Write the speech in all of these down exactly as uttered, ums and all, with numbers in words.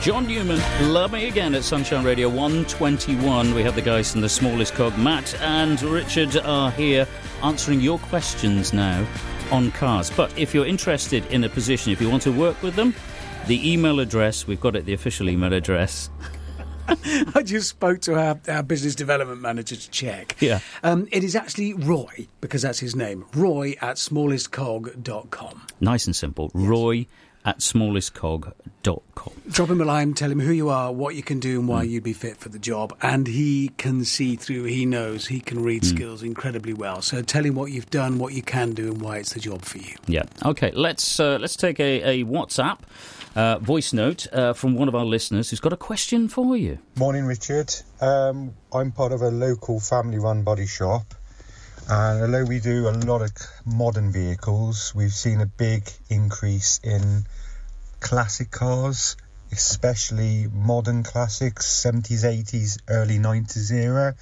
John Newman, Love Me Again at Sunshine Radio one twenty-one. We have the guys from The Smallest Cog. Matt and Richard are here answering your questions now on cars. But if you're interested in a position, if you want to work with them, the email address, we've got it, the official email address. I just spoke to our, our business development manager to check. Yeah. Um, it is actually Roy, because that's his name. Roy at smallest cog dot com. Nice and simple. Yes. Roy at smallest cog dot com. Drop him a line, tell him who you are, what you can do and why mm. you'd be fit for the job. And he can see through, he knows, he can read mm. skills incredibly well. So tell him what you've done, what you can do and why it's the job for you. Yeah. OK, let's uh, let's take a, a WhatsApp uh, voice note uh, from one of our listeners who's got a question for you. Morning, Richard. Um, I'm part of a local family-run body shop. And although we do a lot of modern vehicles, we've seen a big increase in classic cars, especially modern classics, seventies, eighties, early nineties era.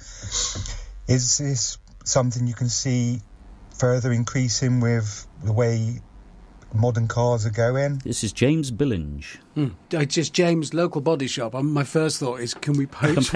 Is this something you can see further increasing with the way modern cars are going? This is James Billinge. Mm. It's just James, local body shop. Um, my first thought is, can we poach?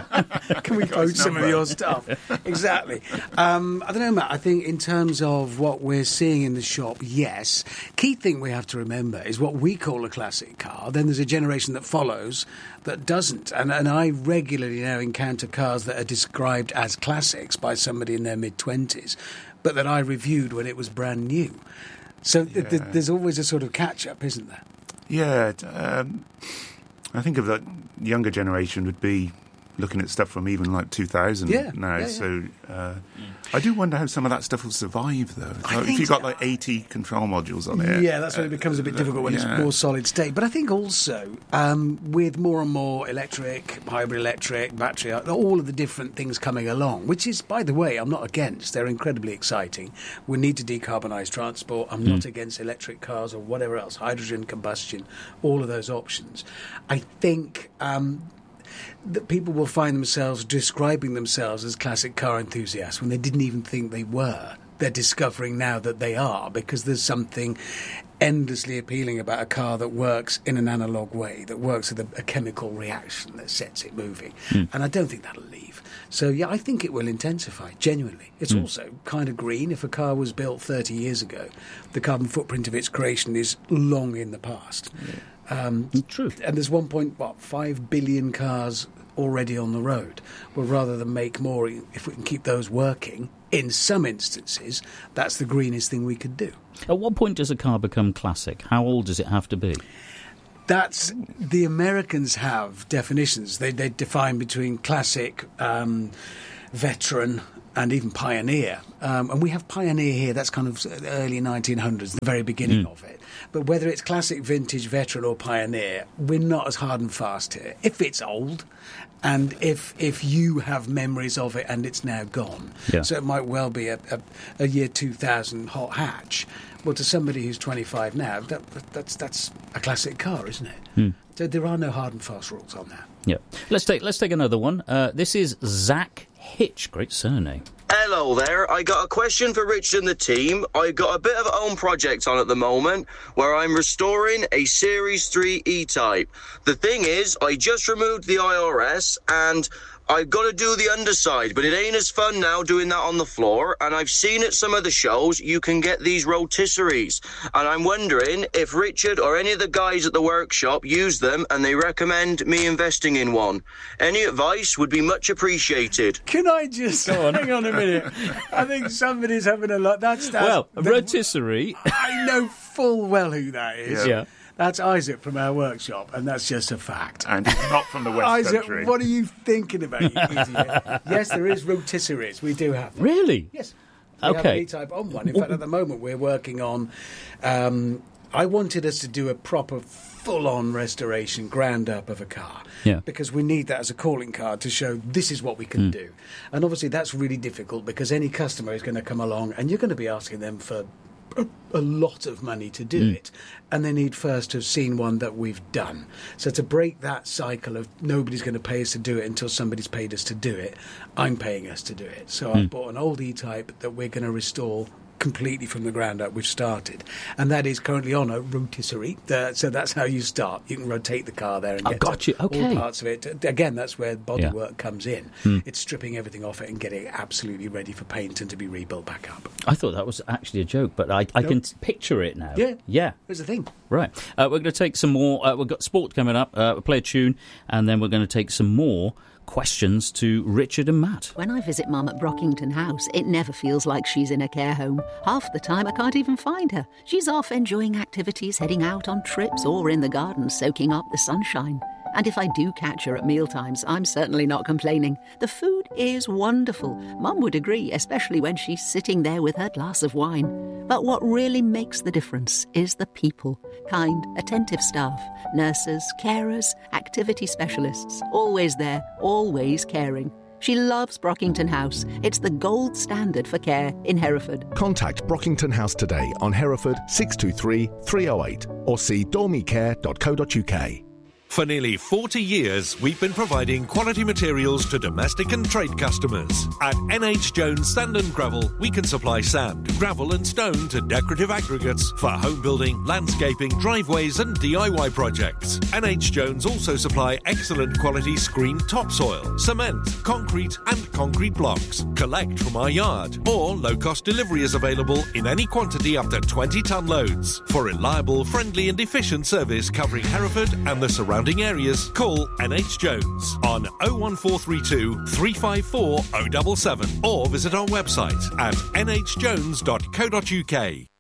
Can we poach some of your stuff? Exactly. Um, I don't know, Matt. I think in terms of what we're seeing in the shop, yes. Key thing we have to remember is what we call a classic car. Then there's a generation that follows that doesn't. And, and I regularly now encounter cars that are described as classics by somebody in their mid-twenties, but that I reviewed when it was brand new. So yeah. th- there's always a sort of catch-up, isn't there? Yeah. Um, I think of that younger generation would be looking at stuff from even like two thousand yeah, now. Yeah, yeah. So uh, I do wonder how some of that stuff will survive, though. I Like, think if you've got so. like eighty control modules on it. Yeah, that's when it becomes a bit uh, difficult when yeah. it's more solid state. But I think also um, with more and more electric, hybrid electric, battery, all of the different things coming along, which is, by the way, I'm not against. They're incredibly exciting. We need to decarbonise transport. I'm not mm. against electric cars or whatever else, hydrogen, combustion, all of those options. I think Um, that people will find themselves describing themselves as classic car enthusiasts when they didn't even think they were. They're discovering now that they are, because there's something endlessly appealing about a car that works in an analogue way, that works with a, a chemical reaction that sets it moving. Mm. And I don't think that'll leave. So, yeah, I think it will intensify, genuinely. It's mm. also kind of green. If a car was built thirty years ago, the carbon footprint of its creation is long in the past. Yeah. Um, True. And there's one point five billion cars already on the road. Well, rather than make more, if we can keep those working, in some instances, that's the greenest thing we could do. At what point does a car become classic? How old does it have to be? That's the Americans have definitions. They they define between classic, um, veteran, and even pioneer. Um, and we have pioneer here. That's kind of early nineteen hundreds, the very beginning mm. of it. But whether it's classic, vintage, veteran or pioneer, we're not as hard and fast here. If it's old, and if if you have memories of it and it's now gone. Yeah. So it might well be a, a, a year two thousand hot hatch. Well, to somebody who's twenty-five now, that, that's that's a classic car, isn't it? Mm. So there are no hard and fast rules on that. Yeah. Let's take let's take another one. Uh, this is Zach Hitch. Great surname. Hello there. I got a question for Richard and the team. I got a bit of a own project on at the moment where I'm restoring a Series three E-Type. The thing is, I just removed the I R S and I've got to do the underside, but it ain't as fun now doing that on the floor. And I've seen at some of the shows you can get these rotisseries. And I'm wondering if Richard or any of the guys at the workshop use them and they recommend me investing in one. Any advice would be much appreciated. Can I just on. hang on a minute? I think somebody's having a lot. That's, that's well, a rotisserie. I know full well who that is. Yeah. yeah. That's Isaac from our workshop, and that's just a fact. And he's not from the West Isaac, Country. what are you thinking about, you idiot? Yes, there is rotisseries. We do have them. Really? Yes. We okay. have an E-Type on one. In fact, at the moment, we're working on... Um, I wanted us to do a proper full-on restoration, ground up of a car. Yeah. Because we need that as a calling card to show this is what we can mm. do. And obviously that's really difficult because any customer is going to come along and you're going to be asking them for a, a lot of money to do mm. it. And they need first to have seen one that we've done. So to break that cycle of nobody's going to pay us to do it until somebody's paid us to do it, I'm paying us to do it. So mm. I bought an old E-Type that we're going to restore completely from the ground up. We've started, and that is currently on a rotisserie. Uh, so that's how you start. You can rotate the car there and I've get got you. Okay. all parts of it. Again, that's where body Yeah. work comes in. Hmm. It's stripping everything off it and getting it absolutely ready for paint and to be rebuilt back up. I thought that was actually a joke, but I, I Nope. can t- picture it now. Yeah. Yeah. There's a thing. Right. Uh, we're going to take some more. Uh, we've got sport coming up. Uh, we'll play a tune, and then we're going to take some more questions to Richard and Matt. When I visit Mum at Brockington House, it never feels like she's in a care home. Half the time I can't even find her. She's off enjoying activities, heading out on trips, or in the garden soaking up the sunshine. And if I do catch her at mealtimes, I'm certainly not complaining. The food is wonderful. Mum would agree, especially when she's sitting there with her glass of wine. But what really makes the difference is the people. Kind, attentive staff, nurses, carers, activity specialists. Always there, always caring. She loves Brockington House. It's the gold standard for care in Hereford. Contact Brockington House today on Hereford six two three, three oh eight or see dormicare dot co dot uk. For nearly forty years, we've been providing quality materials to domestic and trade customers. At N H Jones Sand and Gravel, we can supply sand, gravel and stone to decorative aggregates for home building, landscaping, driveways and D I Y projects. N H Jones also supply excellent quality screened topsoil, cement, concrete and concrete blocks. Collect from our yard, or low-cost delivery is available in any quantity up to twenty tonne loads. For reliable, friendly and efficient service covering Hereford and the surrounding areas, call N H Jones on oh one four three two, three five four, oh seven seven or visit our website at n h jones dot co dot uk.